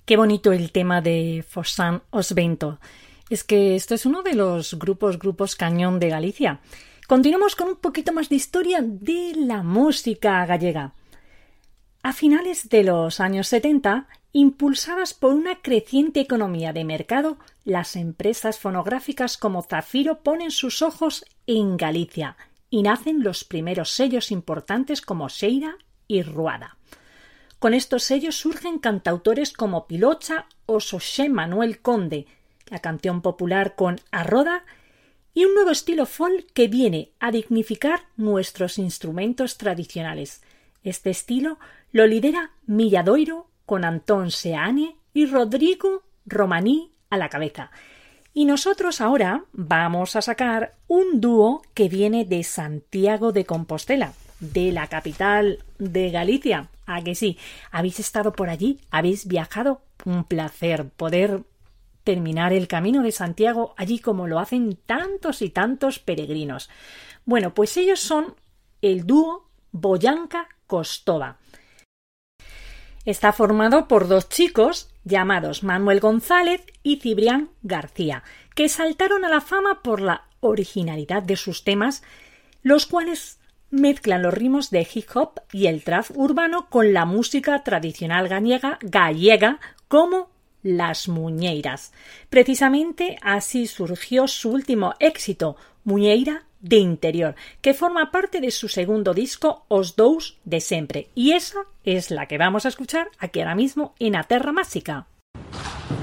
Qué bonito el tema de Fosán Os Vento. Es que esto es uno de los grupos cañón de Galicia. Continuamos con un poquito más de historia de la música gallega. A finales de los años 70, impulsadas por una creciente economía de mercado, las empresas fonográficas como Zafiro ponen sus ojos en Galicia y nacen los primeros sellos importantes como Xeira y Ruada. Con estos sellos surgen cantautores como Pilocha o Xosé Manuel Conde, la canción popular con Arroda, y un nuevo estilo folk que viene a dignificar nuestros instrumentos tradicionales. Este estilo lo lidera Milladoiro con Antón Seane y Rodrigo Romaní a la cabeza. Y nosotros ahora vamos a sacar un dúo que viene de Santiago de Compostela, de la capital de Galicia. ¿A que sí? ¿Habéis estado por allí? ¿Habéis viajado? Un placer poder terminar el Camino de Santiago allí como lo hacen tantos y tantos peregrinos. Bueno, pues ellos son el dúo Boyanca Costova. Está formado por dos chicos llamados Manuel González y Cibrián García, que saltaron a la fama por la originalidad de sus temas, los cuales mezclan los ritmos de hip hop y el trap urbano con la música tradicional gallega como las muñeiras. Precisamente así surgió su último éxito, Muñeira de Interior, que forma parte de su segundo disco Os Dous de Sempre. Y esa es la que vamos a escuchar aquí ahora mismo en A Terra Máxica.